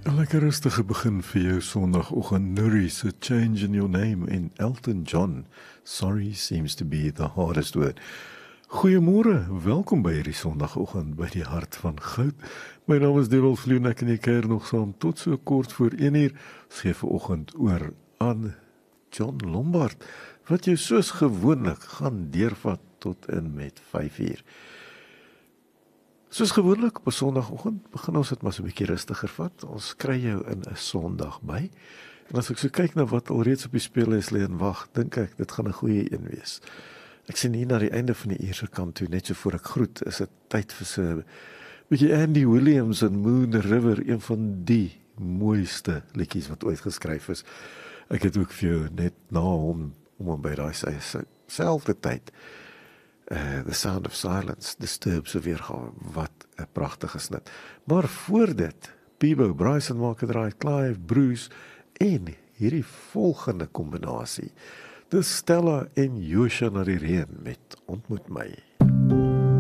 'n Lekker rustige begin vir jou Sondagoggend. Nurries, A Change in Your Name en Elton John. Sorry seems to be the hardest word. Goeiemôre, welkom by hierdie Sondagoggend by die hart van goud. My naam is Dewald Vloen, ek en jy kuier nog saam tot so kort voor 1uur. Ons gee vanoggend oor aan John Lombard, wat jou soos gewoonlik gaan deurvat tot en met 5uur. Soos gewoonlik op 'n Sondagoggend begin ons dit maar so 'n bietjie rustiger vat. Ons kry jou in 'n Sondag by. En as ek so kyk na wat alreeds op die speellys lê en wag, dink ek dit gaan 'n goeie een wees. Ek sien hier na die einde van die uur se kant toe, net so voor ek groet, is dit tyd vir so 'n bietjie Andy Williams en Moon River, een van die mooiste liedjies wat ooit geskryf is. Ek het ook vir jou net na hom by daai selfde tyd The Sound of Silence, Disturbs weergaan, wat 'n pragtige snit. Maar voor dit, Peebo Bryson maak dit reg, Clive, Bruce en hierdie volgende kombinasie. Dis Stella en Joshua na die reën met Ontmoet My.